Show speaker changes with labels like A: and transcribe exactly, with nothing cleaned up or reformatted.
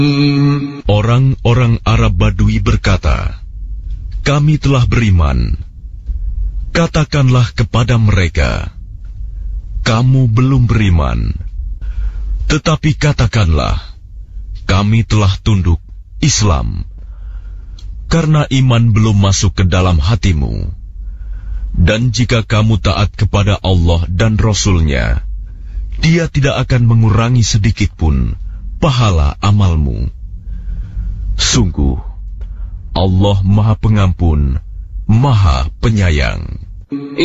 A: Orang-orang Arab Badui berkata, "Kami telah beriman." Katakanlah kepada mereka, "Kamu belum beriman." Tetapi katakanlah, "Kami telah tunduk Islam," karena iman belum masuk ke dalam hatimu. Dan jika kamu taat kepada Allah dan Rasul-Nya, Dia tidak akan mengurangi sedikitpun pahala amalmu. Sungguh, Allah Maha Pengampun, Maha Penyayang.